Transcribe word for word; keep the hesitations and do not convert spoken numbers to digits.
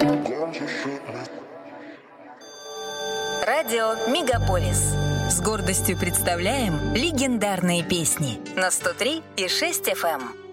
Радио Мегаполис. С гордостью представляем легендарные песни на сто три и шесть эф эм.